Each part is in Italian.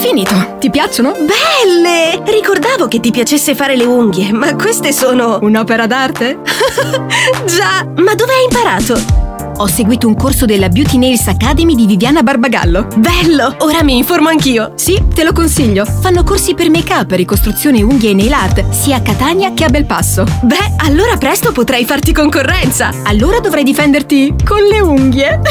finito. Ti piacciono? Belle! Ricordavo che ti piacesse fare le unghie, ma queste sono... Un'opera d'arte? Già, ma dove hai imparato? Ho seguito un corso della Beauty Nails Academy di Viviana Barbagallo. Bello! Ora mi informo anch'io. Sì, te lo consiglio. Fanno corsi per make-up, ricostruzione unghie e nail art, sia a Catania che a Belpasso. Beh, allora presto potrai farti concorrenza. Allora dovrai difenderti con le unghie.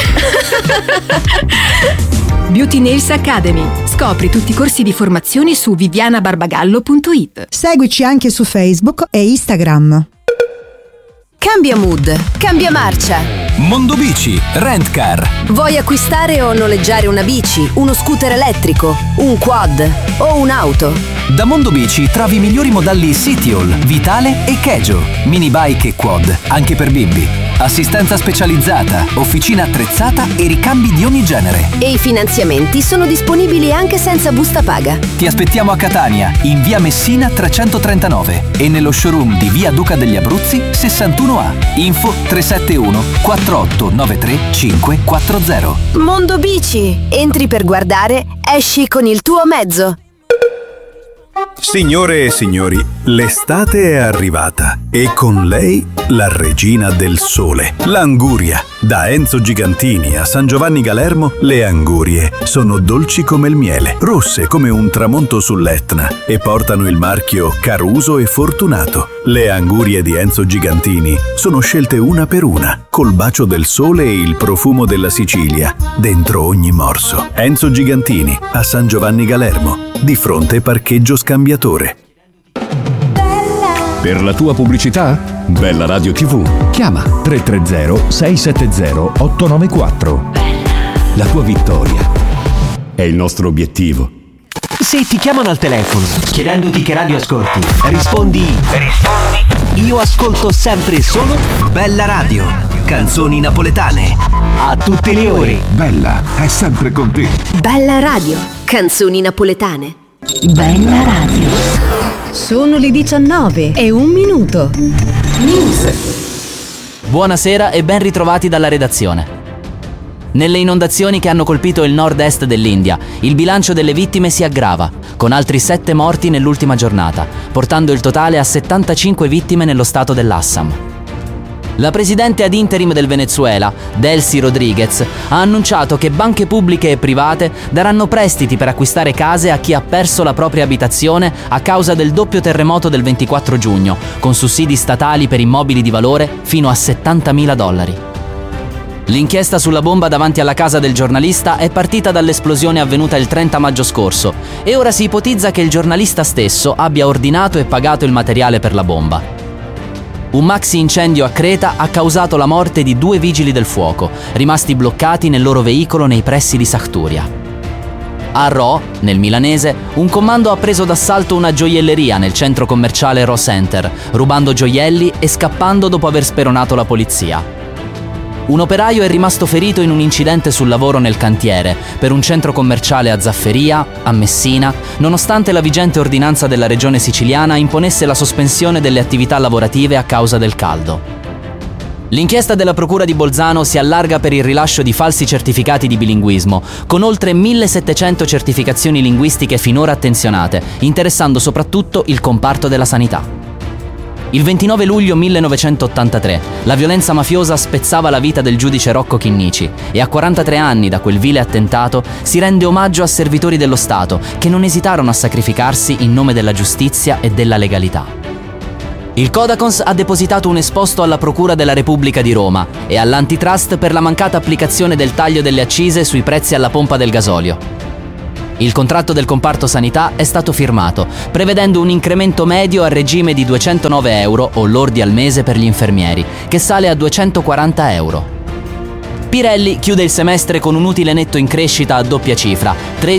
Beauty Nails Academy. Scopri tutti i corsi di formazione su vivianabarbagallo.it. Seguici anche su Facebook e Instagram. Cambia mood, cambia marcia. Mondobici, Rent Car. Vuoi acquistare o noleggiare una bici, uno scooter elettrico, un quad o un'auto? Da Mondobici trovi i migliori modelli Citiol, Vitale e Kejo, mini bike e quad, anche per bimbi. Assistenza specializzata, officina attrezzata e ricambi di ogni genere. E i finanziamenti sono disponibili anche senza busta paga. Ti aspettiamo a Catania, in via Messina 339 e nello showroom di via Duca degli Abruzzi 61A. Info 371 4893 540. Mondo Bici. Entri per guardare, esci con il tuo mezzo. Signore e signori, l'estate è arrivata e con lei la regina del sole, l'anguria. Da Enzo Gigantini a San Giovanni Galermo, le angurie sono dolci come il miele, rosse come un tramonto sull'Etna e portano il marchio Caruso e Fortunato. Le angurie di Enzo Gigantini sono scelte una per una, col bacio del sole e il profumo della Sicilia dentro ogni morso. Enzo Gigantini a San Giovanni Galermo, di fronte parcheggio scambiatore. Per la tua pubblicità? Bella Radio TV. Chiama 330-670-894. La tua vittoria è il nostro obiettivo. Se ti chiamano al telefono chiedendoti che radio ascolti, rispondi. Io ascolto sempre e solo Bella Radio, canzoni napoletane, a tutte le ore. Bella è sempre con te. Bella Radio, canzoni napoletane. Bella Radio. Sono le 19:01. News. Buonasera e ben ritrovati dalla redazione. Nelle inondazioni che hanno colpito il nord-est dell'India, il bilancio delle vittime si aggrava, con altri 7 morti nell'ultima giornata, portando il totale a 75 vittime nello stato dell'Assam. La presidente ad interim del Venezuela, Delcy Rodriguez, ha annunciato che banche pubbliche e private daranno prestiti per acquistare case a chi ha perso la propria abitazione a causa del doppio terremoto del 24 giugno, con sussidi statali per immobili di valore fino a $70.000. L'inchiesta sulla bomba davanti alla casa del giornalista è partita dall'esplosione avvenuta il 30 maggio scorso e ora si ipotizza che il giornalista stesso abbia ordinato e pagato il materiale per la bomba. Un maxi incendio a Creta ha causato la morte di 2 vigili del fuoco, rimasti bloccati nel loro veicolo nei pressi di Sachturia. A Rho, nel milanese, un comando ha preso d'assalto una gioielleria nel centro commerciale Rho Center, rubando gioielli e scappando dopo aver speronato la polizia. Un operaio è rimasto ferito in un incidente sul lavoro nel cantiere per un centro commerciale a Zafferia, a Messina, nonostante la vigente ordinanza della regione siciliana imponesse la sospensione delle attività lavorative a causa del caldo. L'inchiesta della Procura di Bolzano si allarga per il rilascio di falsi certificati di bilinguismo, con oltre 1700 certificazioni linguistiche finora attenzionate, interessando soprattutto il comparto della sanità. Il 29 luglio 1983 la violenza mafiosa spezzava la vita del giudice Rocco Chinnici e a 43 anni da quel vile attentato si rende omaggio a servitori dello Stato che non esitarono a sacrificarsi in nome della giustizia e della legalità. Il Codacons ha depositato un esposto alla Procura della Repubblica di Roma e all'Antitrust per la mancata applicazione del taglio delle accise sui prezzi alla pompa del gasolio. Il contratto del comparto sanità è stato firmato, prevedendo un incremento medio a regime di €209 o lordi al mese per gli infermieri, che sale a €240. Pirelli chiude il semestre con un utile netto in crescita a doppia cifra,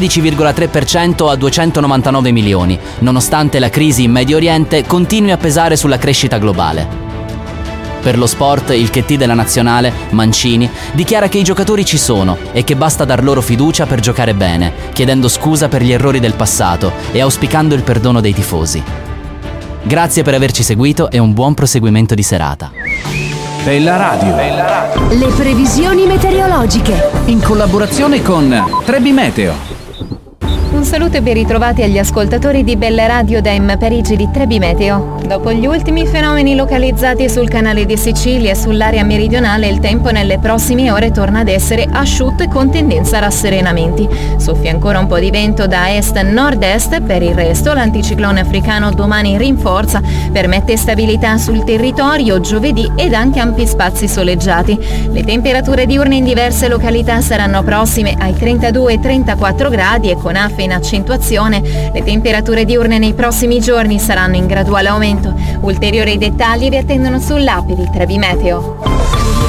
13,3% a 299 milioni, nonostante la crisi in Medio Oriente continui a pesare sulla crescita globale. Per lo sport, il chettì della nazionale, Mancini, dichiara che i giocatori ci sono e che basta dar loro fiducia per giocare bene, chiedendo scusa per gli errori del passato e auspicando il perdono dei tifosi. Grazie per averci seguito e un buon proseguimento di serata. Bella Radio. Le previsioni meteorologiche. In collaborazione con Trebi Meteo. Un saluto e ben ritrovati agli ascoltatori di Bella Radio da M Parigi di Trebi Meteo. Dopo gli ultimi fenomeni localizzati sul canale di Sicilia e sull'area meridionale, il tempo nelle prossime ore torna ad essere asciutto e con tendenza a rasserenamenti. Soffia ancora un po' di vento da est-nord-est, per il resto l'anticiclone africano domani rinforza, permette stabilità sul territorio giovedì ed anche ampi spazi soleggiati. Le temperature diurne in diverse località saranno prossime ai 32-34 gradi e con affe in accentuazione. Le temperature diurne nei prossimi giorni saranno in graduale aumento. Ulteriori dettagli vi attendono sull'app di Trebi Meteo.